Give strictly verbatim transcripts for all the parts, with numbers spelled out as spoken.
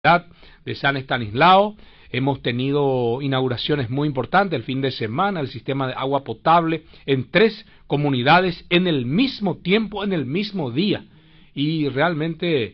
de San Estanislao. Hemos tenido inauguraciones muy importantes el fin de semana, el sistema de agua potable en tres comunidades en el mismo tiempo, en el mismo día. Y realmente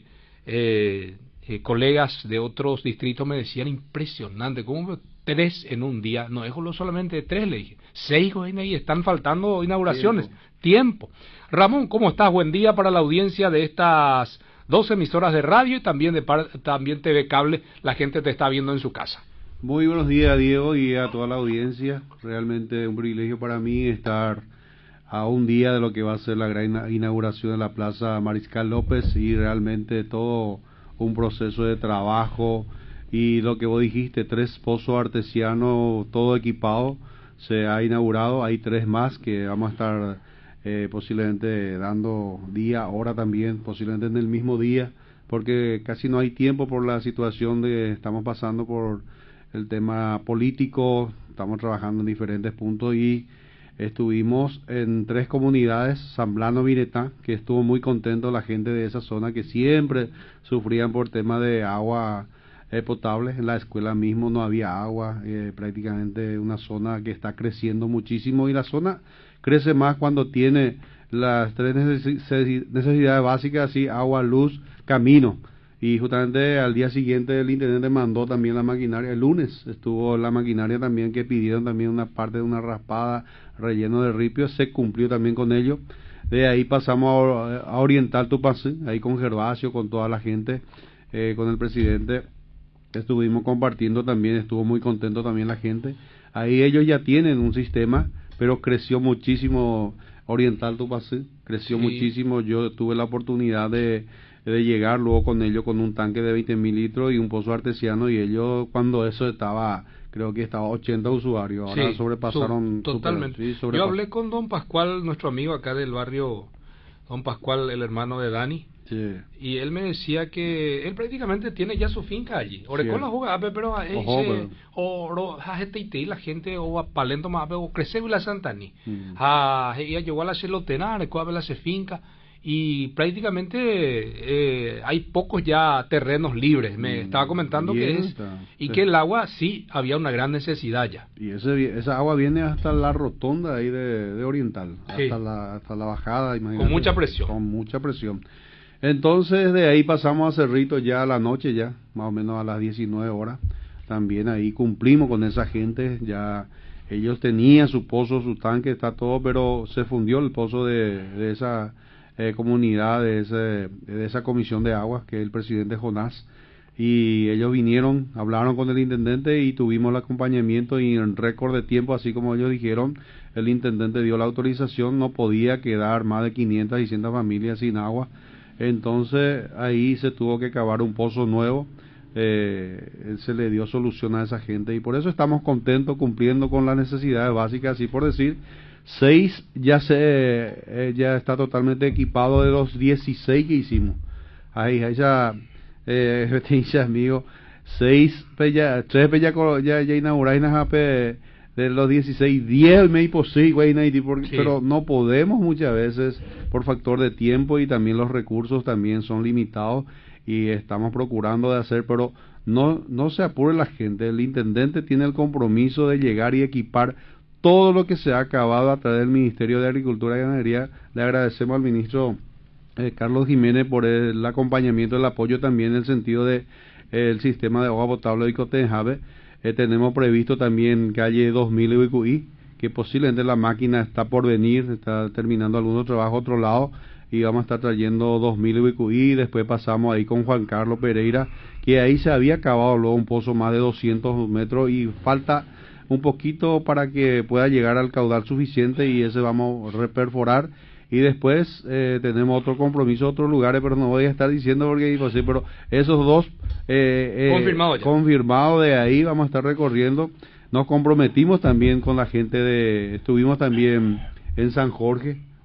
eh, eh, colegas de otros distritos me decían, impresionante, ¿cómo tres en un día? No es solamente tres, le dije, seis, y están faltando inauguraciones. Tiempo. Tiempo. Ramón, ¿cómo estás? Buen día para la audiencia de estas dos emisoras de radio y también de también T V Cable. La gente te está viendo en su casa. Muy buenos días, Diego, y a toda la audiencia. Realmente un privilegio para mí estar a un día de lo que va a ser la gran inauguración de la Plaza Mariscal López, y realmente todo un proceso de trabajo. Y lo que vos dijiste, tres pozos artesianos, todo equipado, se ha inaugurado. Hay tres más que vamos a estar eh, posiblemente dando día, hora también, posiblemente en el mismo día, porque casi no hay tiempo por la situación de estamos pasando por el tema político. Estamos trabajando en diferentes puntos y estuvimos en tres comunidades, San Blano, Viretá, que estuvo muy contento la gente de esa zona, que siempre sufrían por tema de agua eh, potable. En la escuela mismo no había agua, eh, prácticamente una zona que está creciendo muchísimo, y la zona crece más cuando tiene las tres necesidades básicas, así, agua, luz, camino. Y justamente al día siguiente el intendente mandó también la maquinaria. El lunes estuvo la maquinaria también, que pidieron también una parte de una raspada relleno de ripio. Se cumplió también con ello. De ahí pasamos a, a Oriental Tupacé, ahí con Gervasio, con toda la gente, eh, con el presidente. Estuvimos compartiendo también, estuvo muy contento también la gente. Ahí ellos ya tienen un sistema, pero creció muchísimo Oriental Tupacé, creció sí. muchísimo. Yo tuve la oportunidad de de llegar luego con ellos con un tanque de veinte mil litros y un pozo artesiano, y ellos cuando eso estaba, creo que estaba ochenta usuarios, ahora sí, sobrepasaron. Su, totalmente. Super, sí, sobrepas Yo hablé con don Pascual, nuestro amigo acá del barrio, don Pascual, el hermano de Dani, sí. y él me decía que él prácticamente tiene ya su finca allí. Orecón la juega, pero o la gente o a Palento más o crecer la Santani. Ah, ella llegó a la celotena, recuerda la finca. Y prácticamente eh, hay pocos ya terrenos libres. Me estaba comentando que es está, y sí. que el agua sí había una gran necesidad ya. Y ese, esa agua viene hasta la rotonda ahí de, de Oriental, sí. hasta la hasta la bajada, imagínate, con mucha presión. Con mucha presión. Entonces de ahí pasamos a Cerrito ya a la noche, ya más o menos a las diecinueve horas. También ahí cumplimos con esa gente. Ya ellos tenían su pozo, su tanque, está todo, pero se fundió el pozo de, de esa Eh, comunidad, de, ese, de esa comisión de aguas, que es el presidente Jonás, y ellos vinieron, hablaron con el intendente y tuvimos el acompañamiento, y en récord de tiempo, así como ellos dijeron, el intendente dio la autorización. No podía quedar más de quinientas, seiscientas familias sin agua. Entonces ahí se tuvo que cavar un pozo nuevo. Eh, se le dio solución a esa gente, y por eso estamos contentos cumpliendo con las necesidades básicas. Así por decir, seis ya se eh, ya está totalmente equipado de los dieciséis que hicimos. Ahí, ahí ya, eh, dice amigo, seis, pues ya, tres pues ya, ya, ya inauguraron de los dieciséis, diez me posible, güey, sí. Pero no podemos muchas veces por factor de tiempo, y también los recursos también son limitados, y estamos procurando de hacer, pero no, no se apure la gente. El intendente tiene el compromiso de llegar y equipar todo lo que se ha acabado a través del Ministerio de Agricultura y Ganadería. Le agradecemos al ministro eh, Carlos Jiménez por el acompañamiento, el apoyo también en el sentido de eh, el sistema de agua potable de Cotenjave. Eh, tenemos previsto también calle dos mil y Uicuí, que posiblemente la máquina está por venir, está terminando algunos trabajos a otro lado, y vamos a estar trayendo dos mil y Uicuí. Después pasamos ahí con Juan Carlos Pereira, que ahí se había acabado luego un pozo más de doscientos metros, y falta un poquito para que pueda llegar al caudal suficiente, y ese vamos a reperforar. Y después eh, tenemos otro compromiso, otros lugares, pero no voy a estar diciendo porque pues, sí, pero esos dos eh, eh, confirmados confirmado de ahí vamos a estar recorriendo. Nos comprometimos también con la gente de, estuvimos también en San Jorge,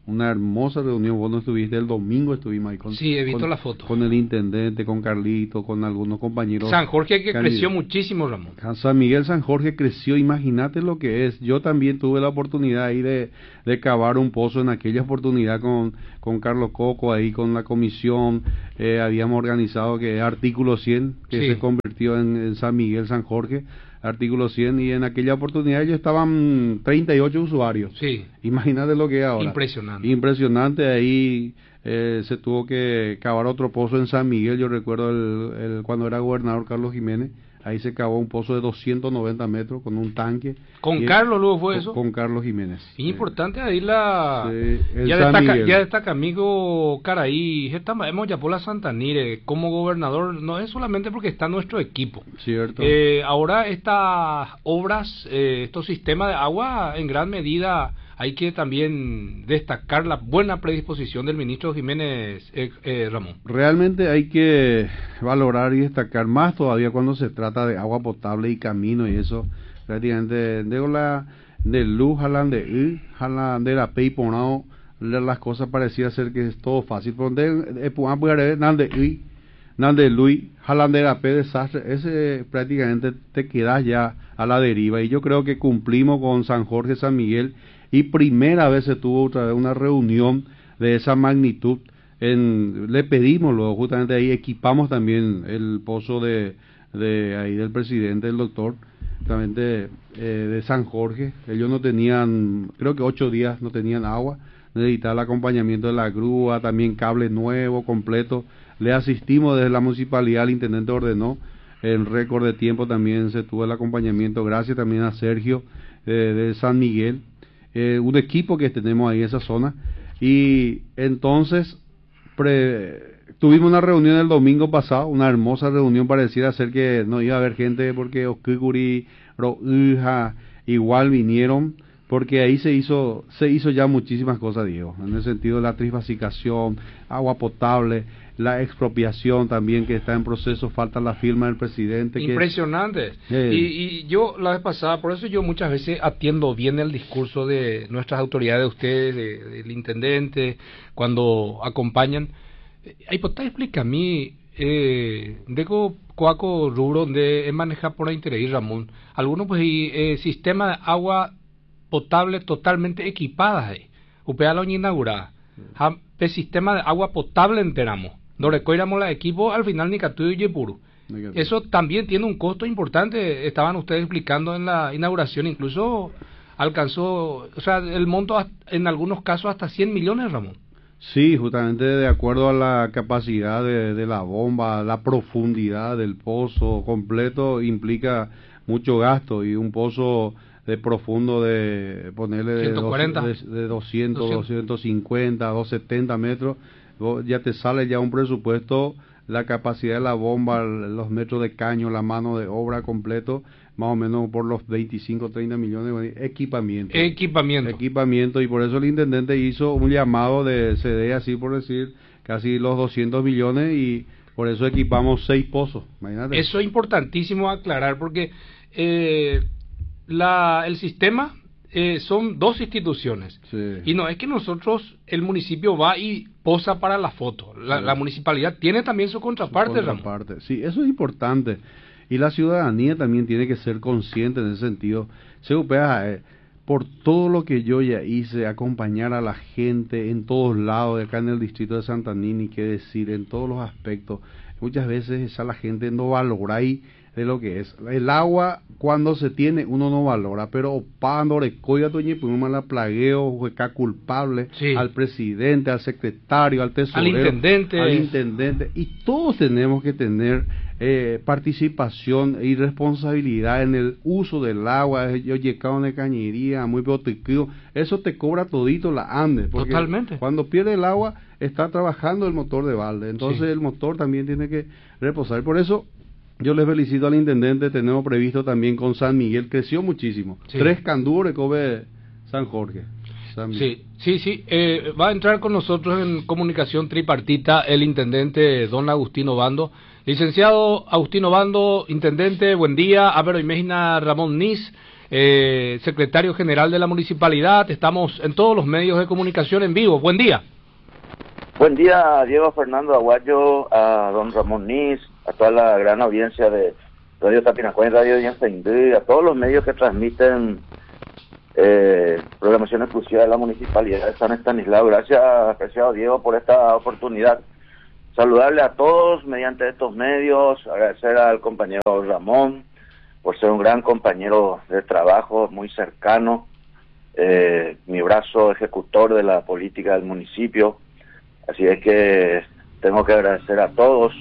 una hermosa reunión. Vos no estuviste, el domingo estuvimos ahí con, sí, he visto con, la foto. Con el intendente, con Carlito, con algunos compañeros. San Jorge que creció muchísimo, Ramón. San Miguel San Jorge creció, imagínate lo que es. Yo también tuve la oportunidad ahí de, de cavar un pozo en aquella oportunidad con, con Carlos Coco, ahí con la comisión. Eh, habíamos organizado que Artículo cien, que sí. se convirtió en, en San Miguel San Jorge. Artículo cien, y en aquella oportunidad ellos estaban treinta y ocho usuarios. Sí. Imagínate lo que es ahora. Impresionante. Impresionante, ahí eh, se tuvo que cavar otro pozo en San Miguel. Yo recuerdo el, el, cuando era gobernador Carlos Jiménez, ahí se cavó un pozo de doscientos noventa metros con un tanque. ¿Con Carlos luego fue con, eso? Con Carlos Jiménez. Es importante ahí la... Sí, ya, destaca, ya destaca amigo Caraí, hemos ya por la Santanire como gobernador, no es solamente porque está nuestro equipo. Cierto. Eh, ahora estas obras, eh, estos sistemas de agua, en gran medida hay que también destacar la buena predisposición del ministro Jiménez, eh, eh, Ramón. Realmente hay que valorar y destacar más todavía cuando se trata de agua potable y camino y eso. Prácticamente de la de luz jalan de u jalan de la pei ponao las cosas parecían ser que es todo fácil, pero de puan puede nan de u nan de lui jalan de la pe desastre, ese prácticamente te quedas ya a la deriva. Y yo creo que cumplimos con San Jorge, San Miguel, y primera vez se tuvo otra vez una reunión de esa magnitud. En, le pedimos luego, justamente ahí equipamos también el pozo de, de ahí del presidente, el doctor, justamente eh, de San Jorge. Ellos no tenían, creo que ocho días no tenían agua, necesitaba el acompañamiento de la grúa, también cable nuevo, completo. Le asistimos desde la municipalidad, el intendente ordenó, en récord de tiempo también se tuvo el acompañamiento, gracias también a Sergio eh, de San Miguel, eh, un equipo que tenemos ahí en esa zona. Y entonces pre, tuvimos una reunión el domingo pasado, una hermosa reunión, pareciera ser que no iba a haber gente porque Oscuri, Roja, igual vinieron, porque ahí se hizo se hizo ya muchísimas cosas, Diego, en el sentido de la trifasicación, agua potable, la expropiación también que está en proceso, falta la firma del presidente. Impresionante. Que, eh, y, y yo la vez pasada, por eso yo muchas veces atiendo bien el discurso de nuestras autoridades, de ustedes, de, del intendente, cuando acompañan. Ahí pues te explica a mí, eh, deco coaco rubro donde es manejar por interés, Ramón, algunos pues y eh, sistema de agua potable totalmente equipadas ahí, upea la inaugurada, el sistema de agua potable enteramos, donde coiramos la equipo al final ni catuyo y yepuru. Eso también tiene un costo importante, estaban ustedes explicando en la inauguración, incluso alcanzó, o sea, el monto en algunos casos hasta cien millones, Ramón. Sí, justamente de acuerdo a la capacidad de, de la bomba, la profundidad del pozo completo implica mucho gasto, y un pozo de profundo de ponerle de, ciento cuarenta. Dos, de, de doscientos, doscientos cincuenta, doscientos setenta metros, ya te sale ya un presupuesto, la capacidad de la bomba, los metros de caño, la mano de obra completo, más o menos por los veinticinco, treinta millones de equipamiento. Equipamiento. Equipamiento, y por eso el intendente hizo un llamado de C D, así por decir, casi los doscientos millones, y por eso equipamos seis pozos. Imagínate. Eso es importantísimo aclarar, porque eh, la el sistema eh, son dos instituciones, sí. Y no es que nosotros, el municipio va y posa para la foto, la, sí. La municipalidad tiene también su contraparte, su contraparte. Sí, eso es importante, y la ciudadanía también tiene que ser consciente en ese sentido. Se upea, eh, por todo lo que yo ya hice, acompañar a la gente en todos lados, de acá en el distrito de Santa Nini, qué decir, en todos los aspectos. Muchas veces a la gente no valora ahí de lo que es el agua. Cuando se tiene uno no valora, pero pando recoya toñi pues la plagueo, jueca culpable, sí. Al presidente, al secretario, al tesorero, al intendente, al intendente, y todos tenemos que tener eh, participación y responsabilidad en el uso del agua. Yo llegado de cañería, muy protegido, eso te cobra todito la ANDE, porque totalmente. Cuando pierde el agua está trabajando el motor de balde, entonces sí. El motor también tiene que reposar. Por eso yo les felicito al intendente. Tenemos previsto también con San Miguel, creció muchísimo, sí. Tres candúres cobe San Jorge. San sí, sí, sí, eh, va a entrar con nosotros en comunicación tripartita el intendente don Agustino Bando. Licenciado Agustino Bando, intendente, buen día. A ver, imagina Ramón Nis, eh, secretario general de la municipalidad. Estamos en todos los medios de comunicación en vivo. Buen día. Buen día a Diego Fernando Aguayo, a don Ramón Nis, a toda la gran audiencia de Radio Tapinacuay, Radio Dianzaindí, a todos los medios que transmiten eh, programación exclusiva de la municipalidad de San Estanislao. Gracias, apreciado Diego, por esta oportunidad. Saludarle a todos mediante estos medios, agradecer al compañero Ramón por ser un gran compañero de trabajo, muy cercano, eh, mi brazo ejecutor de la política del municipio. Así es que tengo que agradecer a todos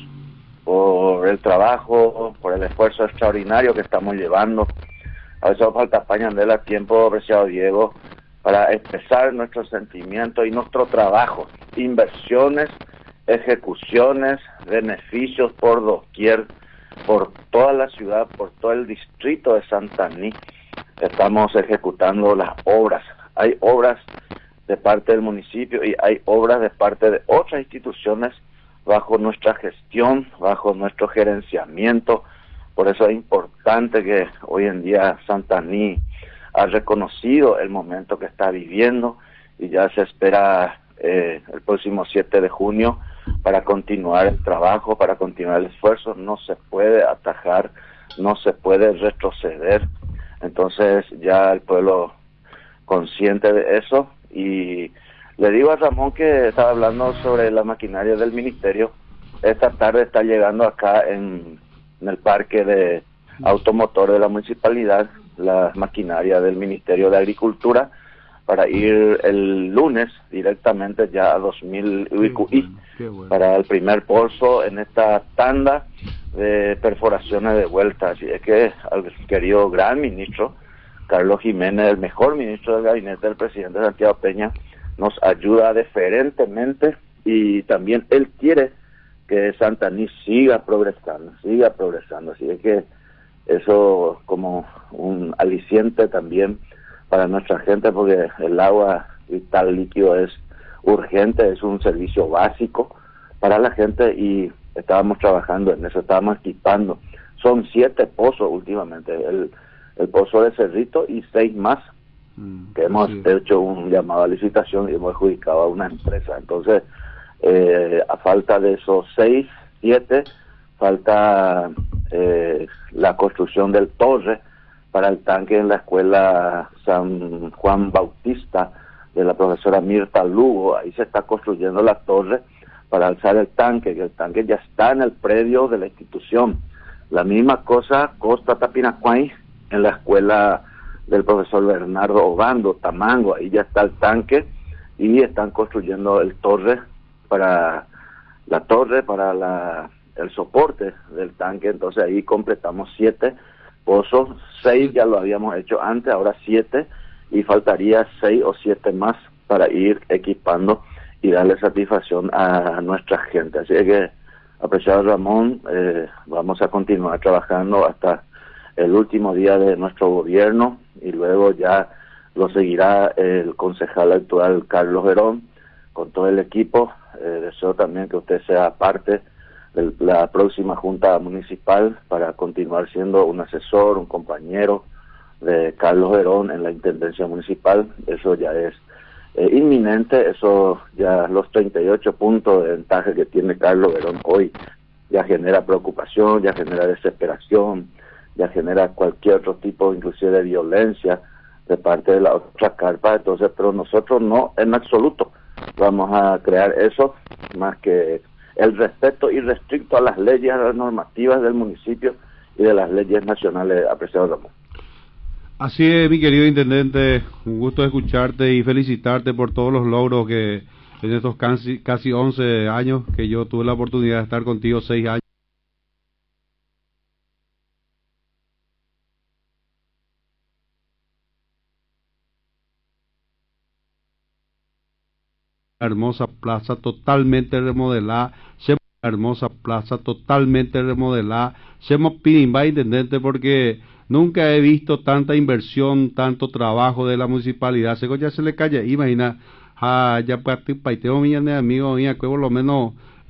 por el trabajo, por el esfuerzo extraordinario que estamos llevando. A veces falta pañandela tiempo, apreciado Diego, para expresar nuestros sentimientos y nuestro trabajo, inversiones, ejecuciones, beneficios por doquier, por toda la ciudad, por todo el distrito de Santaní. Estamos ejecutando las obras. Hay obras de parte del municipio y hay obras de parte de otras instituciones bajo nuestra gestión, bajo nuestro gerenciamiento. Por eso es importante que hoy en día Santaní ha reconocido el momento que está viviendo y ya se espera eh, el próximo siete de junio para continuar el trabajo, para continuar el esfuerzo. No se puede atajar, no se puede retroceder. Entonces ya el pueblo consciente de eso. Y le digo a Ramón que estaba hablando sobre la maquinaria del ministerio. Esta tarde está llegando acá en, en el parque de automotor de la municipalidad la maquinaria del Ministerio de Agricultura para ir el lunes directamente ya a dos mil Ubicuí, bueno, para el primer pozo en esta tanda de perforaciones de vuelta. Así es que al querido gran ministro Carlos Jiménez, el mejor ministro del gabinete del presidente Santiago Peña, nos ayuda deferentemente y también él quiere que Santaní siga progresando, siga progresando. Así es que eso como un aliciente también para nuestra gente, porque el agua vital líquido es urgente, es un servicio básico para la gente y estábamos trabajando en eso, estábamos equipando. Son siete pozos últimamente, el el pozo de Cerrito y seis más mm, que hemos sí. hecho un llamado a licitación y hemos adjudicado a una empresa. Entonces, eh, a falta de esos seis, siete, falta eh, la construcción del torre para el tanque en la escuela San Juan Bautista de la profesora Mirta Lugo. Ahí se está construyendo la torre para alzar el tanque, que el tanque ya está en el predio de la institución. La misma cosa Costa Tapinacuay, en la escuela del profesor Bernardo Obando, Tamango, ahí ya está el tanque y están construyendo el torre para la torre, para la, el soporte del tanque. Entonces ahí completamos siete pozos, seis ya lo habíamos hecho antes, ahora siete, y faltaría seis o siete más para ir equipando y darle satisfacción a nuestra gente. Así que, apreciado Ramón, eh, vamos a continuar trabajando hasta el último día de nuestro gobierno y luego ya lo seguirá el concejal actual Carlos Verón con todo el equipo. Eh, deseo también que usted sea parte de la próxima junta municipal para continuar siendo un asesor, un compañero de Carlos Verón en la intendencia municipal. Eso ya es eh, inminente, eso ya los treinta y ocho puntos de ventaja que tiene Carlos Verón hoy ya genera preocupación, ya genera desesperación, ya genera cualquier otro tipo, inclusive de violencia de parte de la otra carpa. Entonces, pero nosotros no, en absoluto, vamos a crear eso, más que el respeto irrestricto a las leyes, a las normativas del municipio y de las leyes nacionales, apreciado Ramón. Así es, mi querido intendente, un gusto escucharte y felicitarte por todos los logros que en estos casi, casi once años que yo tuve la oportunidad de estar contigo, seis años. Hermosa plaza totalmente remodelada, hermosa plaza totalmente remodelada. Hacemos pirimba, intendente, porque nunca he visto tanta inversión, tanto trabajo de la municipalidad. Se ya se le calla, imagina, ah, ya paiteo mi amigo mía, que por lo menos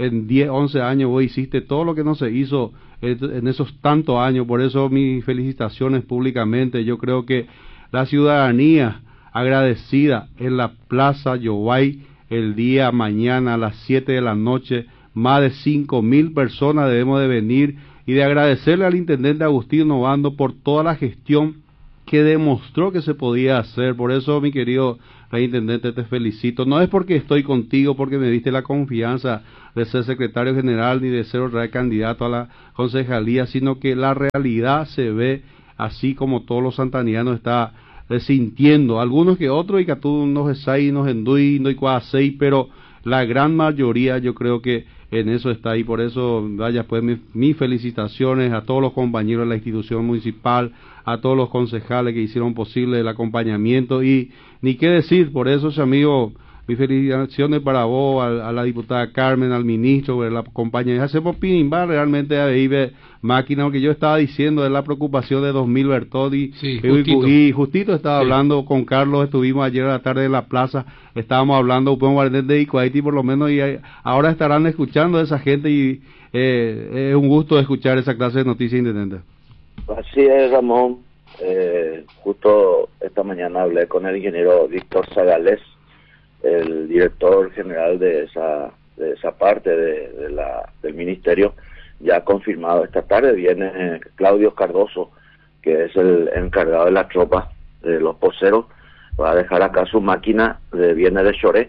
en diez, once años vos hiciste todo lo que no se hizo en esos tantos años. Por eso mis felicitaciones públicamente. Yo creo que la ciudadanía agradecida en la Plaza Yobay el día mañana a las siete de la noche, más de cinco mil personas debemos de venir y de agradecerle al intendente Agustín Novando por toda la gestión que demostró que se podía hacer. Por eso, mi querido rey intendente, te felicito. No es porque estoy contigo, porque me diste la confianza de ser secretario general ni de ser otra vez candidato a la concejalía, sino que la realidad se ve así como todos los santanianos está sintiendo. Algunos que otros y que tú nos esai, nos endui, no hay cuasei, pero la gran mayoría yo creo que en eso está ahí. Por eso, vaya, pues mis mi felicitaciones a todos los compañeros de la institución municipal, a todos los concejales que hicieron posible el acompañamiento, y ni qué decir. Por eso, amigo, mis felicitaciones para vos, a, a la diputada Carmen, al ministro, la compañía. Hacemos pinimbar realmente a Ibe máquina, que yo estaba diciendo de la preocupación de dos mil Bertodi, sí, justito. y justito estaba sí. hablando con Carlos, estuvimos ayer a la tarde en la plaza, estábamos hablando de Icuaiti por lo menos, y ahora estarán escuchando a esa gente, y eh, es un gusto escuchar esa clase de noticias, intendente. Así es, Ramón. Eh, justo esta mañana hablé con el ingeniero Víctor Zagales, el director general de esa de esa parte de, de la del ministerio. Ya ha confirmado esta tarde viene Claudio Cardoso, que es el encargado de la tropa de los poseros, va a dejar acá su máquina, de, viene de Choré,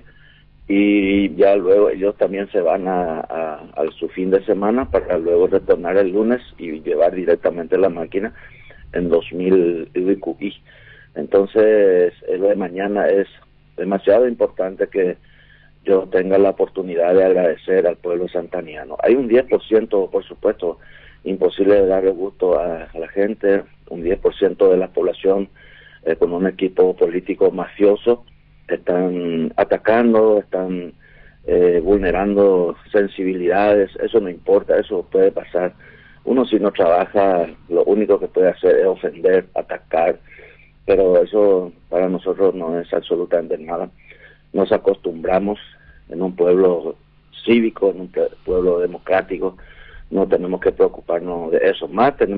y ya luego ellos también se van a, a, a su fin de semana para luego retornar el lunes y llevar directamente la máquina en dos mil I Q I. Entonces, lo de mañana es demasiado importante que yo tenga la oportunidad de agradecer al pueblo santaniano. Hay un diez por ciento, por supuesto, imposible de darle gusto a, a la gente, un diez por ciento de la población eh, con un equipo político mafioso, están atacando, están eh, vulnerando sensibilidades. Eso no importa, eso puede pasar. Uno, si no trabaja, lo único que puede hacer es ofender, atacar, pero eso para nosotros no es absolutamente nada. Nos acostumbramos en un pueblo cívico, en un pueblo democrático, no tenemos que preocuparnos de eso. Más tenemos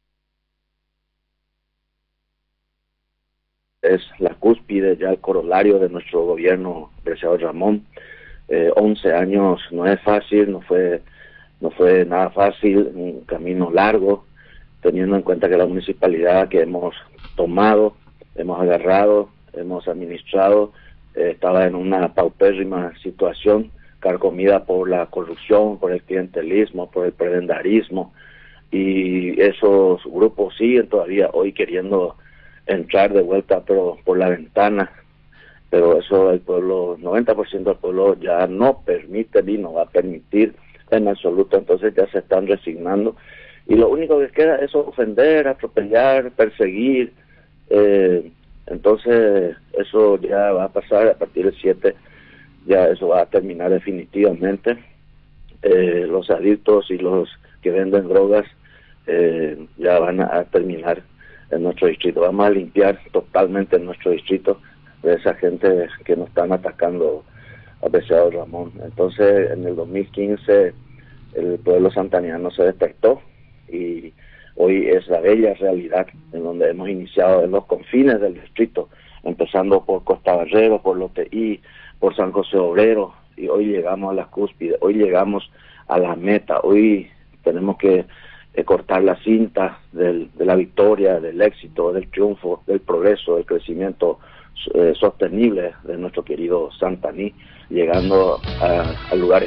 es la cúspide, ya el corolario de nuestro gobierno, apreciado Ramón. Eh, once años no es fácil, no fue no fue nada fácil, un camino largo, teniendo en cuenta que la municipalidad que hemos tomado, hemos agarrado, hemos administrado, eh, estaba en una paupérrima situación, carcomida por la corrupción, por el clientelismo, por el prebendarismo, y esos grupos siguen todavía hoy queriendo entrar de vuelta, pero por la ventana. Pero eso el pueblo, noventa por ciento del pueblo ya no permite ni no va a permitir en absoluto. Entonces ya se están resignando y lo único que queda es ofender, atropellar, perseguir. Eh, entonces eso ya va a pasar a partir del siete, ya eso va a terminar definitivamente. Eh, los adictos y los que venden drogas eh, ya van a terminar en nuestro distrito. Vamos a limpiar totalmente nuestro distrito de esa gente que nos están atacando, apreciado Ramón. Entonces, en el dos mil quince, el pueblo santaniano se despertó y hoy es la bella realidad en donde hemos iniciado en los confines del distrito, empezando por Costa Barrero, por Loteí, por San José Obrero, y hoy llegamos a la cúspide, hoy llegamos a la meta, hoy tenemos que eh, cortar la cinta del, de la victoria, del éxito, del triunfo, del progreso, del crecimiento Eh, sostenible de nuestro querido Santaní, llegando a, a lugares.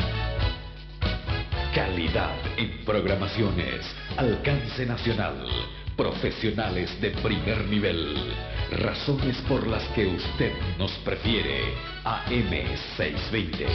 Calidad en programaciones, alcance nacional, profesionales de primer nivel, razones por las que usted nos prefiere. A M seiscientos veinte.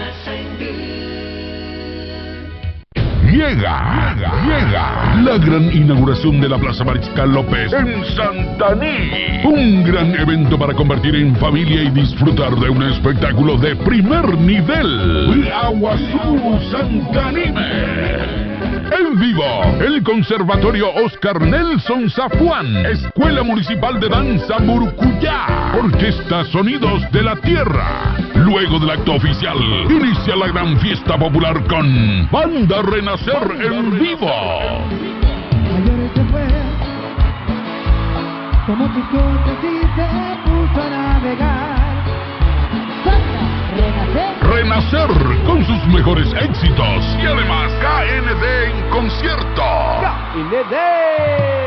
Llega, llega, llega la gran inauguración de la Plaza Mariscal López en Santaní. Un gran evento para convertir en familia y disfrutar de un espectáculo de primer nivel. Aguazú Santanime. En vivo, el Conservatorio Oscar Nelson Zafuán, Escuela Municipal de Danza Murucuyá, Orquesta Sonidos de la Tierra, Luego del acto oficial, inicia la gran fiesta popular con Banda Renacer en vivo. Ayer se fue, como chicote y se puso a navegar. Banda Renacer. Renacer con sus mejores éxitos y además K N D en concierto. K N D.